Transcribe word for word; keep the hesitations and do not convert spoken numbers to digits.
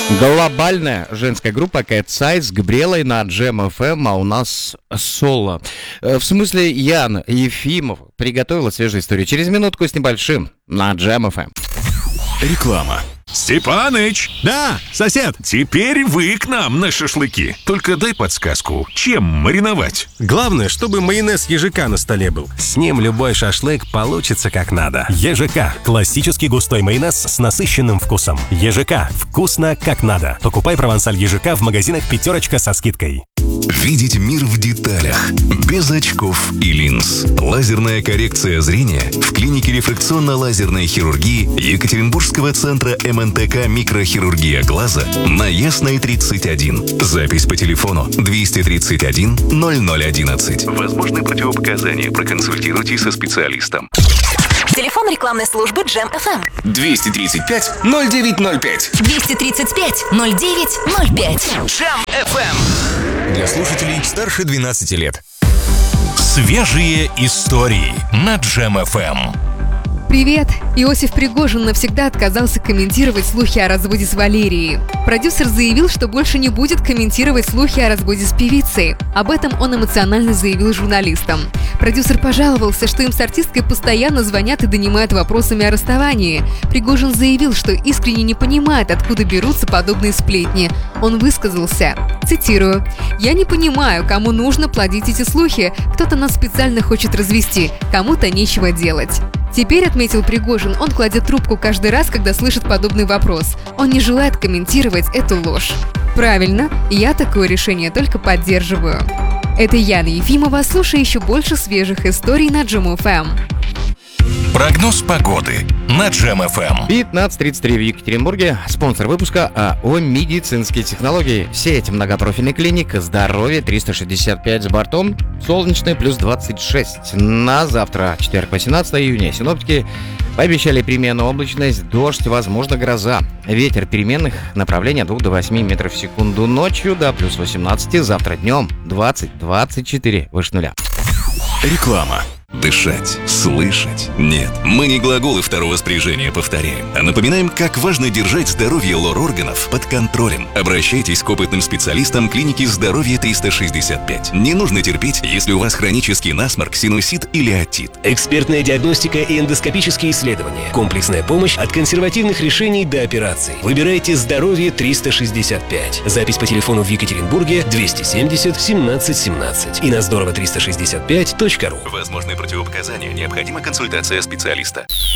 Глобальная женская группа Cat Size с Габриэлой на Джем эф эм, а у нас соло. В смысле, Ян Ефимов приготовила свежую историю. Через минутку с небольшим на Джем эф эм. Реклама. Степаныч! Да, сосед! Теперь вы к нам на шашлыки. Только дай подсказку, чем мариновать? Главное, чтобы майонез ежика на столе был. С ним любой шашлык получится как надо. ЕЖК – классический густой майонез с насыщенным вкусом. ЕЖК – вкусно как надо. Покупай провансаль ЕЖК в магазинах «Пятерочка» со скидкой. Видеть мир в деталях, без очков и линз. Лазерная коррекция зрения в клинике рефракционно-лазерной хирургии Екатеринбургского центра эм эн тэ ка «Микрохирургия глаза» на Ясной тридцать один. Запись по телефону двести тридцать один ноль ноль одиннадцать. Возможны противопоказания. Проконсультируйтесь со специалистом. Телефон рекламной службы Джем эф эм. двести тридцать пять ноль девять ноль пять. двести тридцать пять ноль девять ноль пять. Джем эф эм. Для слушателей старше двенадцати лет. Свежие истории на Джем эф эм. Привет! Иосиф Пригожин навсегда отказался комментировать слухи о разводе с Валерией. Продюсер заявил, что больше не будет комментировать слухи о разводе с певицей. Об этом он эмоционально заявил журналистам. Продюсер пожаловался, что им с артисткой постоянно звонят и донимают вопросами о расставании. Пригожин заявил, что искренне не понимает, откуда берутся подобные сплетни. Он высказался, цитирую: «Я не понимаю, кому нужно плодить эти слухи. Кто-то нас специально хочет развести, кому-то нечего делать». Теперь, отметил Пригожин, он кладет трубку каждый раз, когда слышит подобный вопрос. Он не желает комментировать эту ложь. Правильно, я такое решение только поддерживаю. Это Яна Ефимова. Слушай еще больше свежих историй на Джем эф эм. Прогноз погоды на Джем эф эм. пятнадцать тридцать три в Екатеринбурге. Спонсор выпуска АО «Медицинские технологии». Сеть многопрофильной клиник. Здоровье триста шестьдесят пять с бортом. Солнечный плюс двадцать шесть. На завтра, четверг, восемнадцатое июня, синоптики пообещали переменную облачность, дождь, возможно гроза. Ветер переменных направлений от двух до восьми метров в секунду. Ночью до плюс восемнадцати. Завтра днем двадцать двадцать четыре выше нуля. Реклама. Дышать, слышать. Нет, мы не глаголы второго спряжения повторяем, а напоминаем, как важно держать здоровье лор-органов под контролем. Обращайтесь к опытным специалистам клиники «Здоровье триста шестьдесят пять». Не нужно терпеть, если у вас хронический насморк, синусит или отит. Экспертная диагностика и эндоскопические исследования. Комплексная помощь от консервативных решений до операций. Выбирайте «Здоровье триста шестьдесят пять». Запись по телефону в Екатеринбурге двести семьдесят семнадцать семнадцать и на здорово триста шестьдесят пять точка ру. Возможны противопоказания, необходима консультация специалиста.